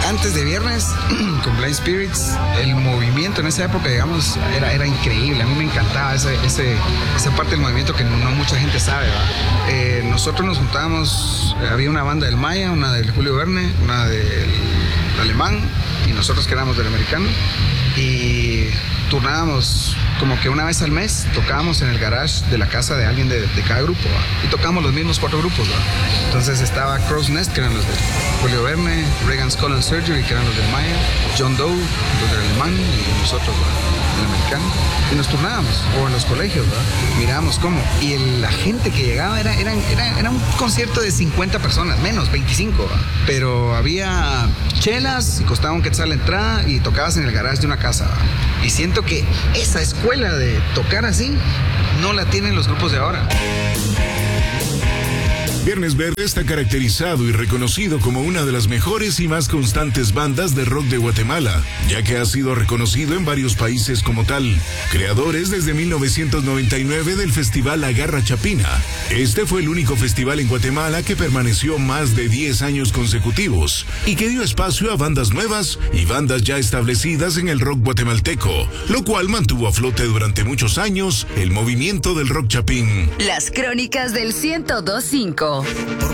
antes de viernes, con Blind Spirits, el movimiento en esa época, digamos, era increíble. A mí me encantaba esa parte del movimiento que no mucha gente sabe, ¿va? Nosotros nos juntábamos, había una banda del Maya, una del Julio Verne, una del Alemán, y nosotros que éramos del Americano, y turnábamos como que una vez al mes, tocábamos en el garage de la casa de alguien de cada grupo, ¿va? Y tocábamos los mismos 4 grupos, ¿va? Entonces estaba Crow's Nest, que eran los de Julio Verne, Reagan's Skull and Surgery, que eran los del Maya, John Doe, los del Alemán, y nosotros, ¿va? Del Americano. Y nos turnábamos, o en los colegios, ¿va? Mirábamos cómo. Y la gente que llegaba era un concierto de 50 personas, menos, 25, ¿va? Pero había chelas y costaba un quetzal la entrada y tocabas en el garage de una casa, ¿va? Y siento que esa escuela de tocar así no la tienen los grupos de ahora. Viernes Verde está caracterizado y reconocido como una de las mejores y más constantes bandas de rock de Guatemala, ya que ha sido reconocido en varios países como tal. Creadores desde 1999 del Festival Agarra Chapina. Este fue el único festival en Guatemala que permaneció más de 10 años consecutivos y que dio espacio a bandas nuevas y bandas ya establecidas en el rock guatemalteco, lo cual mantuvo a flote durante muchos años el movimiento del rock chapín. Las crónicas del 102.5.